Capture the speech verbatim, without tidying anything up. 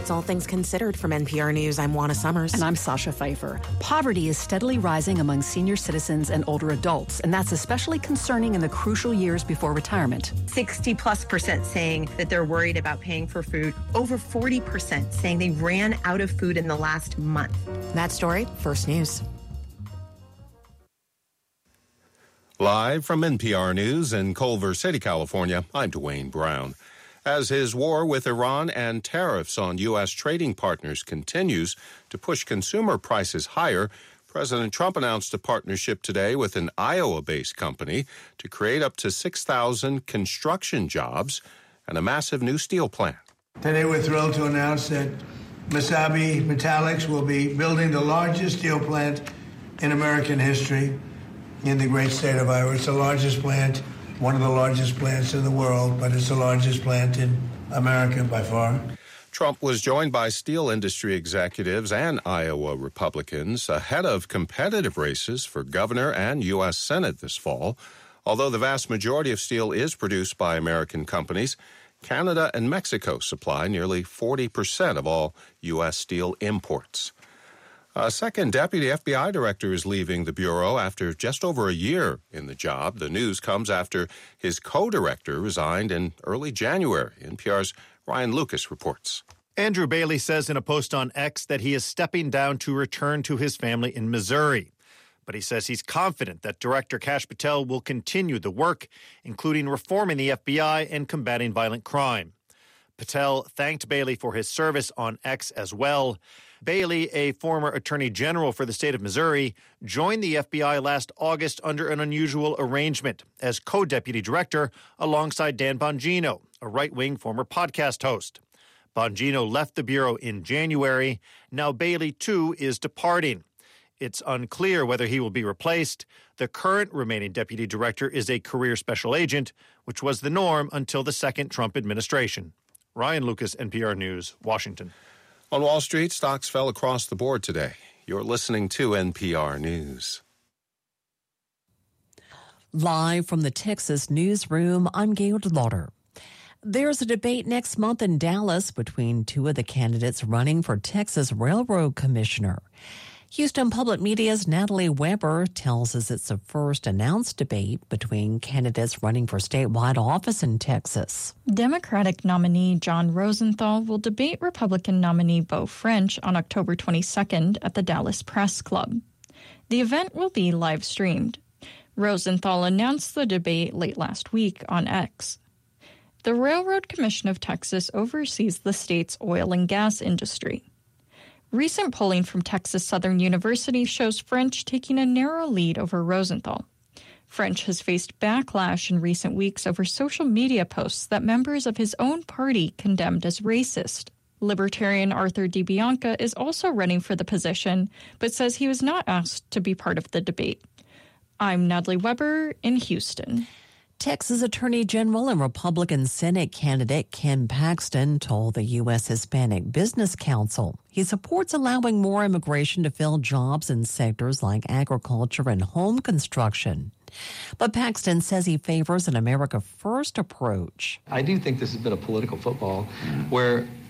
It's All Things Considered from N P R News. I'm Juana Summers. And I'm Sasha Pfeiffer. Poverty is steadily rising among senior citizens and older adults, and that's especially concerning in the crucial years before retirement. sixty plus percent saying that they're worried about paying for food. Over forty percent saying they ran out of food in the last month. That story, First News. Live from N P R News in Culver City, California, I'm Dwayne Brown. As his war with Iran and tariffs on U S trading partners continues to push consumer prices higher, President Trump announced a partnership today with an Iowa-based company to create up to six thousand construction jobs and a massive new steel plant. Today we're thrilled to announce that Mesabi Metallics will be building the largest steel plant in American history in the great state of Iowa. It's the largest plant, one of the largest plants in the world, but it's the largest plant in America by far. Trump was joined by steel industry executives and Iowa Republicans ahead of competitive races for governor and U S Senate this fall. Although the vast majority of steel is produced by American companies, Canada and Mexico supply nearly forty percent of all U S steel imports. A second deputy F B I director is leaving the Bureau after just over a year in the job. The news comes after his co-director resigned in early January. N P R's Ryan Lucas reports. Andrew Bailey says in a post on X that he is stepping down to return to his family in Missouri. But he says he's confident that Director Kash Patel will continue the work, including reforming the F B I and combating violent crime. Patel thanked Bailey for his service on X as well. Bailey, a former attorney general for the state of Missouri, joined the F B I last August under an unusual arrangement as co-deputy director alongside Dan Bongino, a right-wing former podcast host. Bongino left the Bureau in January. Now Bailey, too, is departing. It's unclear whether he will be replaced. The current remaining deputy director is a career special agent, which was the norm until the second Trump administration. Ryan Lucas, N P R News, Washington. On Wall Street, stocks fell across the board today. You're listening to N P R News. Live from the Texas newsroom, I'm Gail DeLauder. There's a debate next month in Dallas between two of the candidates running for Texas Railroad Commissioner. Houston Public Media's Natalie Weber tells us it's the first announced debate between candidates running for statewide office in Texas. Democratic nominee John Rosenthal will debate Republican nominee Beau French on October twenty-second at the Dallas Press Club. The event will be live streamed. Rosenthal announced the debate late last week on X. The Railroad Commission of Texas oversees the state's oil and gas industry. Recent polling from Texas Southern University shows French taking a narrow lead over Rosenthal. French has faced backlash in recent weeks over social media posts that members of his own party condemned as racist. Libertarian Arthur DiBianca is also running for the position, but says he was not asked to be part of the debate. I'm Natalie Weber in Houston. Texas Attorney General and Republican Senate candidate Ken Paxton told the U S Hispanic Business Council he supports allowing more immigration to fill jobs in sectors like agriculture and home construction. But Paxton says he favors an America First approach. I do think this has been a political football where